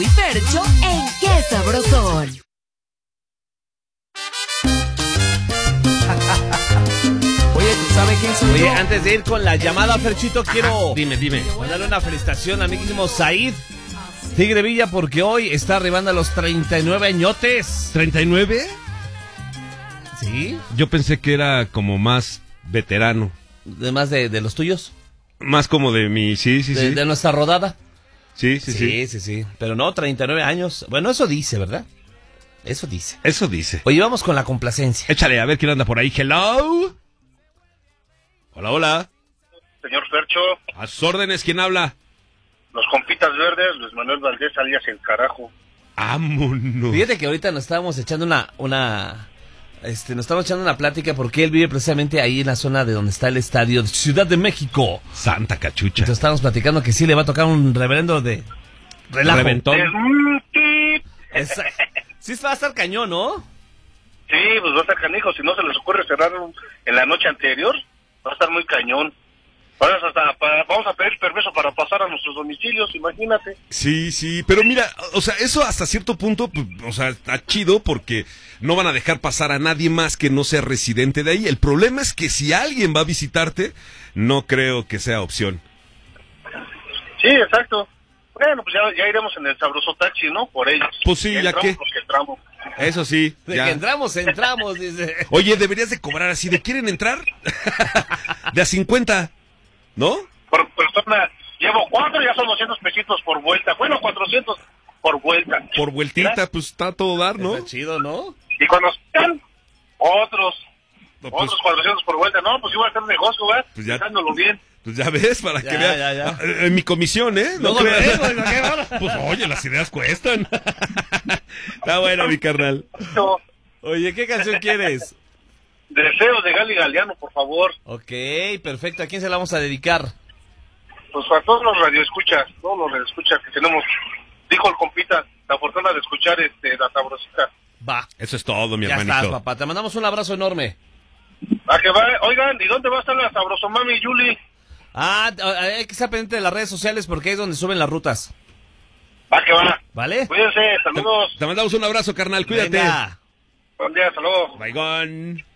Y Fercho en Qué Sabrosón. Oye, ¿tú sabes quién soy yo? Oye, antes de ir con la llamada, Ferchito, quiero Dime. mandarle una felicitación a mi queridísimo Said Tigre Villa, porque hoy está arribando a los 39 añotes. ¿39? ¿Sí? Yo pensé que era como más veterano. Además de los tuyos. Más como de mi... Sí. De nuestra rodada. Sí. Sí. Pero no, 39 años. Bueno, eso dice, ¿verdad? Eso dice. Eso dice. Oye, vamos con la complacencia. Échale, a ver quién anda por ahí. Hello. Hola. Señor Fercho, A sus órdenes, ¿quién habla? los compitas verdes, Luis Manuel Valdés, alias El Carajo. Vámonos. Fíjate que ahorita nos estábamos echando una plática porque él vive precisamente ahí en la zona de donde está el estadio de Ciudad de México. Santa cachucha. Entonces estábamos platicando que sí le va a tocar un reverendo de relajo. Reventón. Sí va a estar cañón, ¿no? Sí, pues va a estar canijo. Si no se les ocurre cerrar en la noche anterior, va a estar muy cañón. Ahora vamos a pedir permiso para pasar a nuestros domicilios, imagínate. Sí, pero mira, o sea, eso hasta cierto punto, pues, o sea, está chido porque no van a dejar pasar a nadie más que no sea residente de ahí. El problema es que si alguien va a visitarte, no creo que sea opción. Sí, exacto. Bueno, pues ya iremos en el sabroso taxi, ¿no? Por ellos. Pues sí, ya que... Los que entramos. Eso sí, De ya. que entramos, dice. Oye, deberías de cobrar así, ¿de quieren entrar? De a 50, ¿no? Por persona, llevo 4, ya son 200 pesitos por vuelta. Bueno, 400 por vuelta. Por vueltita, pues está a todo dar, ¿no? Está chido, ¿no? Y cuando sean otros No, pues, otros 400 por vuelta. No, pues iba a hacer negocio, ¿verdad? Pues ya. Pensándolo bien. Pues ya ves, para que veas. Ya. En mi comisión, ¿eh? No, creas. ¿qué? Pues oye, las ideas cuestan. Está bueno, mi carnal. No, Oye, ¿qué canción quieres? deseos de Gali Galeano, por favor. Ok, perfecto. ¿A quién se la vamos a dedicar? Pues para todos los radioescuchas que tenemos, dijo el compita, la fortuna de escuchar la sabrosita. Va. Eso es todo, mi Ya hermanito. estás, papá. Te mandamos un abrazo enorme. A que va, oigan, ¿y dónde va a estar la sabrosomami Yuli? Hay que estar pendiente de las redes sociales porque ahí es donde suben las rutas. Va que va. ¿Vale? Cuídense, saludos. Te mandamos un abrazo, carnal. Cuídate. Venga. Buen día, saludos. Bye, gone.